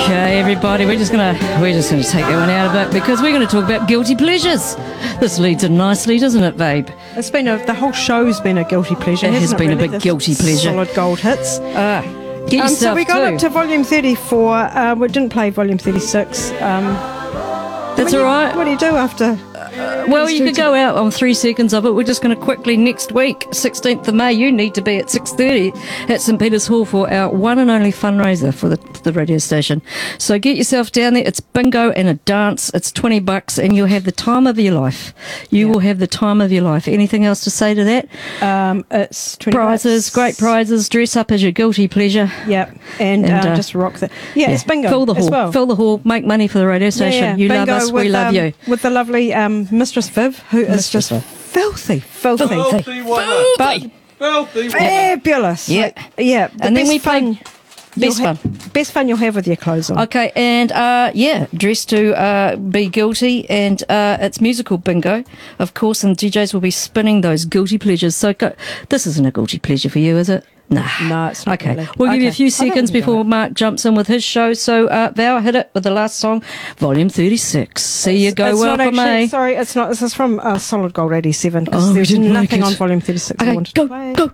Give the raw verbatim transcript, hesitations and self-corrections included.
Okay, everybody, we're just gonna we're just gonna take that one out of it because we're gonna talk about guilty pleasures. This leads in nicely, doesn't it, babe? It's been a, the whole show's been a guilty pleasure. It has hasn't been a really? big The guilty pleasure. Solid gold hits. Uh, get Um, yourself so we got too. up to volume thirty-four. Uh, we didn't play volume thirty-six. Um, That's what do all you- right. What do you do after? Well, you could go out on three seconds of it. We're just going to quickly, next week, sixteenth of May, you need to be at six thirty at St Peter's Hall for our one and only fundraiser for the, the radio station. So get yourself down there. It's bingo and a dance. It's twenty bucks and you'll have the time of your life. You Yeah. will have the time of your life. Anything else to say to that? Um, it's twenty Prizes, bucks. great prizes. Dress up as your guilty pleasure. Yep, and, And, uh, uh, just rock that. Yeah, it's bingo Fill the hall. as well. Fill the hall. Make money for the radio station. Yeah, yeah. You love Bingo us. We with, love um, you. With the lovely um, Mistress Viv, who is Mistress just Viv. filthy, filthy, Filthy woman. but Filthy woman. fabulous. Yeah. Like, yeah. The And then best we play- fun. Best you'll fun. ha- best fun you'll have with your clothes on. Okay, and uh, yeah, dressed to uh, be guilty, and uh, it's musical bingo, of course, and D Js will be spinning those guilty pleasures. So go, this isn't a guilty pleasure for you, is it? Nah. No, it's not Okay, really. we'll give you a Okay. few I don't seconds enjoy before it. Mark jumps in with his show. So, uh, Val, hit it with the last song, Volume thirty-six. See you go, it's not welcome, actually, eh? Sorry, it's not. This is from uh, Solid Gold eighty-seven because Oh, we there's didn't nothing make it. on volume thirty-six I Okay, wanted go, to play. go.